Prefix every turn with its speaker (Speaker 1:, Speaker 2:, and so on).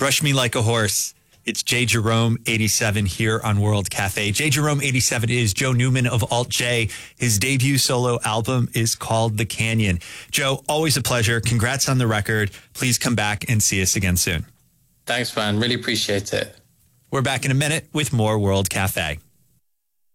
Speaker 1: Rush Me Like a Horse. It's J. Jerome 87 here on World Cafe. J. Jerome 87 is Joe Newman of Alt J. His debut solo album is called The Canyon. Joe, always a pleasure. Congrats on the record. Please come back and see us again soon.
Speaker 2: Thanks, man. Really appreciate it.
Speaker 1: We're back in a minute with more World Cafe.